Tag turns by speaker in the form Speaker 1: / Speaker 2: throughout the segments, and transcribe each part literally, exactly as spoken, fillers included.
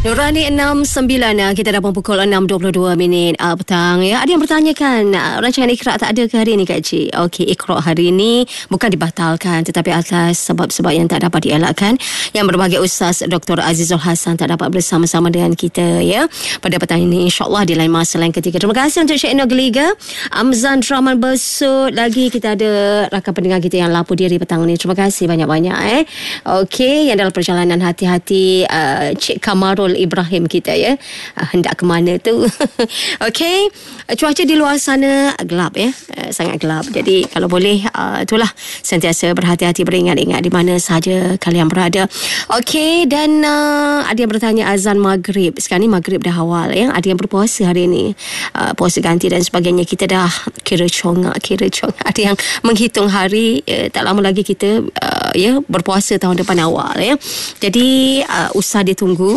Speaker 1: Nurani enam sembilan, kita dapat pukul enam dua puluh dua minit uh, petang ya. Ada yang bertanyakan uh, rancangan Iqra tak ada ke hari ni Kak Cik? Okey, Iqra hari ni bukan dibatalkan tetapi atas sebab-sebab yang tak dapat dielakkan. Yang berbahagia Ustaz Doktor Azizul Hasan tak dapat bersama-sama dengan kita ya pada petang ini, insya-Allah di lain masa lain ketika. Terima kasih untuk Syekh Nogeliga, Amzan Rahman Besut, lagi kita ada rakan pendengar kita yang lapor diri petang ni. Terima kasih banyak-banyak eh. Okey, yang dalam perjalanan hati-hati uh, Cik Kamarul Ibrahim kita ya, uh, hendak ke mana tu. Okey, cuaca di luar sana gelap ya, uh, sangat gelap. Jadi kalau boleh uh, itulah sentiasa berhati-hati, beringat-ingat di mana sahaja kalian berada. Okey, dan uh, ada yang bertanya azan maghrib. Sekarang ni maghrib dah awal ya. Ada yang berpuasa hari ni, uh, puasa ganti dan sebagainya. Kita dah kira congak, kira congak. Ada yang menghitung hari, uh, tak lama lagi kita uh, ya berpuasa tahun depan awal ya. Jadi uh, usah ditunggu.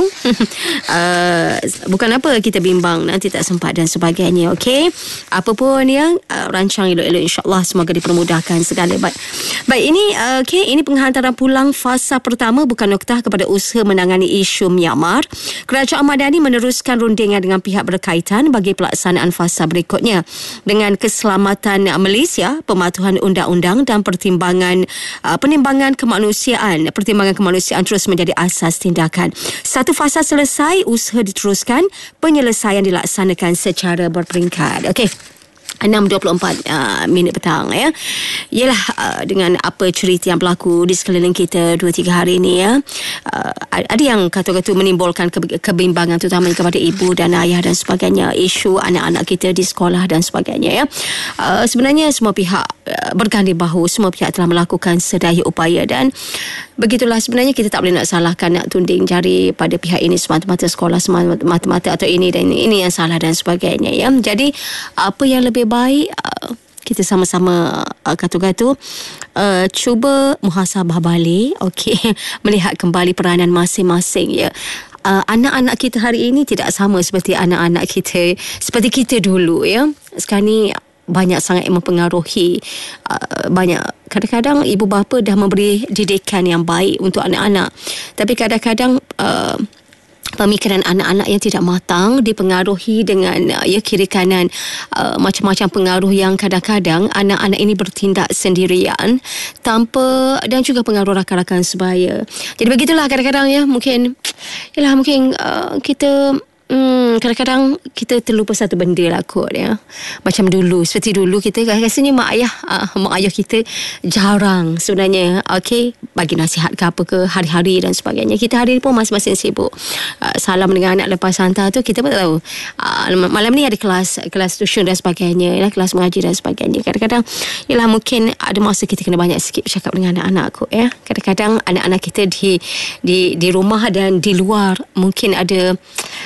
Speaker 1: Uh, bukan apa kita bimbang nanti tak sempat dan sebagainya. Okey, apapun yang uh, rancang elok-elok, insya-Allah semoga dipermudahkan segala. Baik, baik ini uh, okey, ini penghantaran pulang fasa pertama bukan noktah kepada usaha menangani isu Myanmar. Kerajaan Madani meneruskan rundingan dengan pihak berkaitan bagi pelaksanaan fasa berikutnya dengan keselamatan Malaysia, pematuhan undang-undang dan pertimbangan uh, penimbangan kemanusiaan. Pertimbangan kemanusiaan terus menjadi asas tindakan. Satu fasa selesai, usaha diteruskan, penyelesaian dilaksanakan secara berperingkat. Okey, enam dua puluh empat uh, minit petang ya. Yalah, uh, dengan apa cerita yang berlaku di sekeliling kita dua tiga hari ini ya. Uh, ada yang kata-kata menimbulkan ke- kebimbangan terutamanya kepada ibu dan ayah dan sebagainya, isu anak-anak kita di sekolah dan sebagainya ya. Uh, sebenarnya semua pihak uh, berganding bahu, semua pihak telah melakukan sedaya upaya dan begitulah. Sebenarnya kita tak boleh nak salahkan, nak tunding jari pada pihak ini semata-mata sekolah semata-mata atau ini dan ini, ini yang salah dan sebagainya ya. Jadi apa yang lebih baik, uh, kita sama-sama uh, kata-kata uh, cuba muhasabah balik, okey, melihat kembali peranan masing-masing ya. Uh, anak-anak kita hari ini tidak sama seperti anak-anak kita seperti kita dulu ya. Sekarang ni banyak sangat yang mempengaruhi, uh, banyak kadang-kadang ibu bapa dah memberi didikan yang baik untuk anak-anak, tapi kadang-kadang uh, pemikiran anak-anak yang tidak matang dipengaruhi dengan uh, ya kiri kanan, uh, macam-macam pengaruh yang kadang-kadang anak-anak ini bertindak sendirian tanpa, dan juga pengaruh rakan-rakan sebaya. Jadi begitulah kadang-kadang ya, mungkin yalah mungkin uh, kita Hmm, kadang-kadang kita terlupa satu benda lah kot ya. Macam dulu, seperti dulu kita rasanya mak ayah uh, mak ayah kita jarang sebenarnya okey bagi nasihat ke apa ke hari-hari dan sebagainya. Kita hari ni pun masing-masing sibuk. Uh, salam dengan anak lepas hantar tu kita pun tak tahu. Uh, malam ni ada kelas kelas tuition dan sebagainya, ya, kelas mengaji dan sebagainya. Kadang-kadang ialah mungkin ada masa kita kena banyak sikit bercakap dengan anak-anak kot ya. Kadang-kadang anak-anak kita di di di rumah dan di luar mungkin ada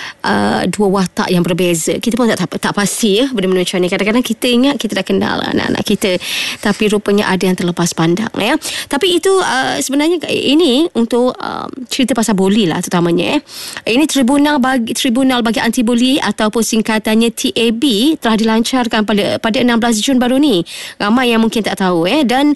Speaker 1: Uh, dua watak yang berbeza. Kita pun tak, tak, tak pasti ya benda-benda macam ni. Kadang-kadang kita ingat kita dah kenal anak-anak kita, tapi rupanya ada yang terlepas pandang ya. Tapi itu uh, sebenarnya ini untuk uh, cerita pasal buli lah terutamanya eh. Ini tribunal bagi tribunal bagi anti buli ataupun singkatannya T A B telah dilancarkan pada pada enam belas Jun baru ni. Ramai yang mungkin tak tahu eh. Dan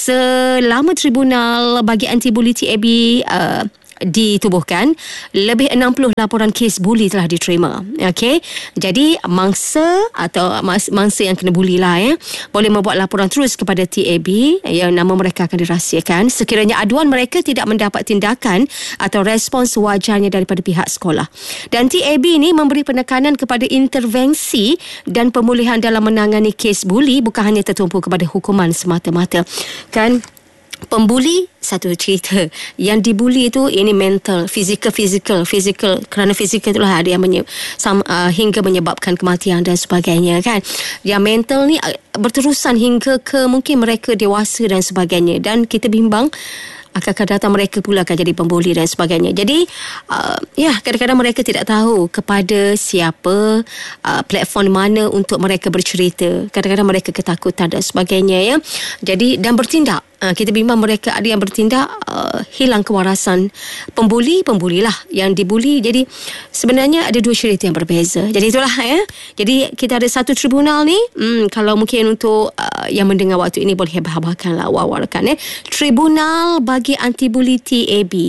Speaker 1: selama tribunal bagi anti buli T A B uh, ditubuhkan, lebih enam puluh laporan kes buli telah diterima. Okey, jadi mangsa atau mangsa yang kena buli lah ya, boleh membuat laporan terus kepada T A B yang nama mereka akan dirahsiakan sekiranya aduan mereka tidak mendapat tindakan atau respons sewajarnya daripada pihak sekolah. Dan T A B ni memberi penekanan kepada intervensi dan pemulihan dalam menangani kes buli, bukan hanya tertumpu kepada hukuman semata-mata. Kan pembuli satu cerita, yang dibuli itu ini mental, fizikal, fizikal, fizikal, kerana fizikal itulah ada yang menye- sam, uh, hingga menyebabkan kematian dan sebagainya kan. Yang mental ni uh, berterusan hingga ke mungkin mereka dewasa dan sebagainya, dan kita bimbang akan datang mereka pula akan jadi pembuli dan sebagainya. Jadi uh, ya kadang-kadang mereka tidak tahu kepada siapa, uh, platform mana untuk mereka bercerita. Kadang-kadang mereka ketakutan dan sebagainya ya. Jadi dan bertindak. Uh, kita bimbang mereka ada yang bertindak uh, hilang kewarasan pembuli, pembulilah yang dibuli. Jadi sebenarnya ada dua cerita yang berbeza. Jadi itulah ya. Jadi kita ada satu tribunal ni. Hmm, kalau mungkin untuk uh, yang mendengar waktu ini boleh habahkan lah wawarkan eh. Tribunal bagi anti buli T A B.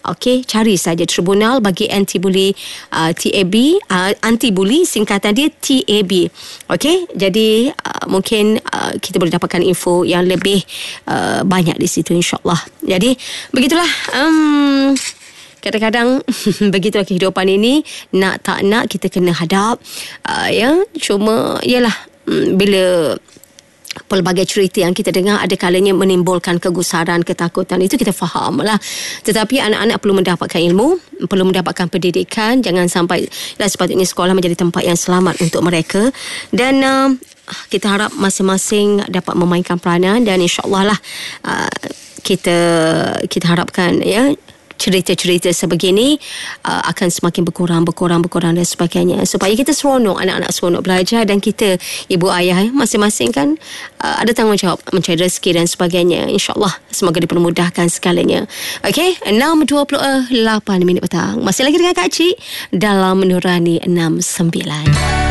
Speaker 1: Okey, cari saja Tribunal Bagi Anti Bully uh, T A B, uh, Anti Bully singkatan dia T A B. Okey, jadi uh, mungkin uh, kita boleh dapatkan info yang lebih uh, banyak di situ, insya-Allah. Jadi begitulah um, kadang-kadang begitulah kehidupan ini, nak tak nak kita kena hadap, uh, ya. Cuma ialah um, bila pelbagai cerita yang kita dengar ada kalanya menimbulkan kegusaran, ketakutan, itu kita faham lah. Tetapi anak-anak perlu mendapatkan ilmu, perlu mendapatkan pendidikan. Jangan sampai dah sepatutnya sekolah menjadi tempat yang selamat untuk mereka. Dan uh, kita harap masing-masing dapat memainkan peranan, dan insya-Allah lah uh, kita kita harapkan ya cerita-cerita sebegini uh, akan semakin berkurang, berkurang, berkurang dan sebagainya, supaya kita seronok, anak-anak seronok belajar, dan kita ibu ayah masing-masing kan uh, ada tanggungjawab mencari rezeki dan sebagainya. InsyaAllah semoga dipermudahkan segalanya. Okey, enam dua puluh lapan minit petang. Masih lagi dengan Kak Cik dalam Nurani enam sembilan.